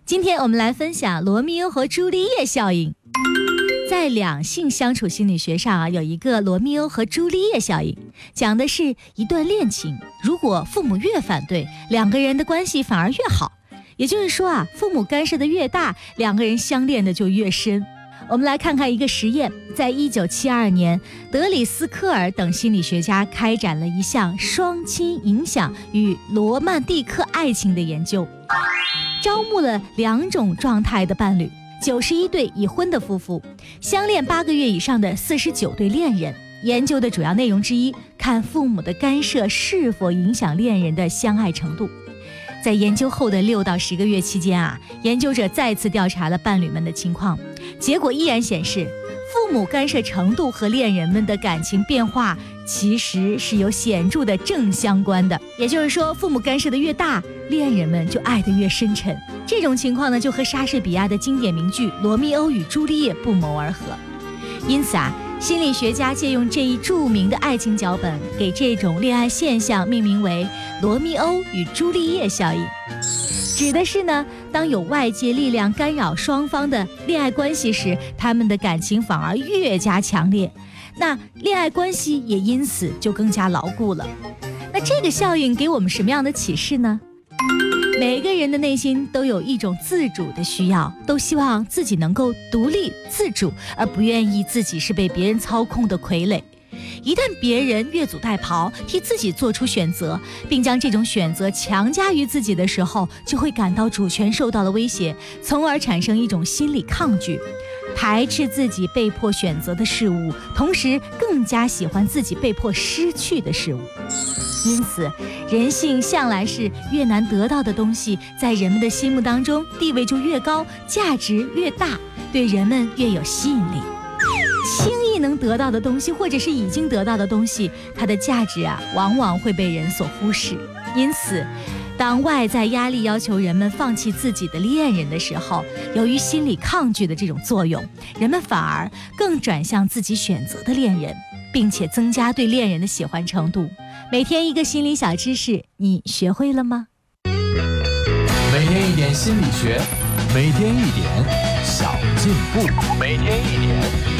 今天我们来分享罗密欧和朱丽叶效应。在两性相处心理学上有一个罗密欧和朱丽叶效应，讲的是一段恋情，如果父母越反对，两个人的关系反而越好。也就是说父母干涉的越大，两个人相恋的就越深。我们来看看一个实验，在1972年，德里斯科尔等心理学家开展了一项双亲影响与罗曼蒂克爱情的研究，招募了2种状态的伴侣，91对已婚的夫妇，相恋8个月以上的49对恋人。研究的主要内容之一，看父母的干涉是否影响恋人的相爱程度。在研究后的6到10个月期间研究者再次调查了伴侣们的情况，结果依然显示，父母干涉程度和恋人们的感情变化其实是有显著的正相关的。也就是说，父母干涉的越大，恋人们就爱得越深沉。这种情况呢，就和莎士比亚的经典名句《罗密欧与朱丽叶》不谋而合。因此心理学家借用这一著名的爱情脚本，给这种恋爱现象命名为罗密欧与朱丽叶效应。指的是呢，当有外界力量干扰双方的恋爱关系时，他们的感情反而越加强烈，那恋爱关系也因此就更加牢固了。那这个效应给我们什么样的启示呢？每个人的内心都有一种自主的需要，都希望自己能够独立自主，而不愿意自己是被别人操控的傀儡。一旦别人越俎代庖，替自己做出选择，并将这种选择强加于自己的时候，就会感到主权受到了威胁，从而产生一种心理抗拒，排斥自己被迫选择的事物，同时更加喜欢自己被迫失去的事物。因此，人性向来是越难得到的东西，在人们的心目当中地位就越高，价值越大，对人们越有吸引力。轻易能得到的东西，或者是已经得到的东西，它的价值往往会被人所忽视。因此，当外在压力要求人们放弃自己的恋人的时候，由于心理抗拒的这种作用，人们反而更转向自己选择的恋人，并且增加对恋人的喜欢程度。每天一个心理小知识，你学会了吗？ 每天一点心理学，每天一点小进步，每天一点